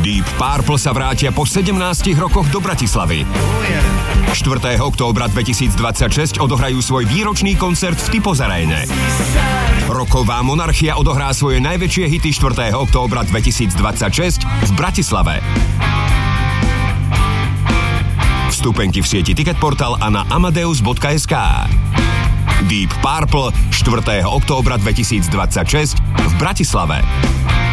Deep Purple sa vrátia po 17 rokoch do Bratislavy. 4. októbra 2026 odohrajú svoj výročný koncert v Typos Arene. Roková monarchia odohrá svoje najväčšie hity 4. októbra 2026 v Bratislave. Vstupenky v sieti Ticketportal a na amadeus.sk. Deep Purple 4. októbra 2026 v Bratislave.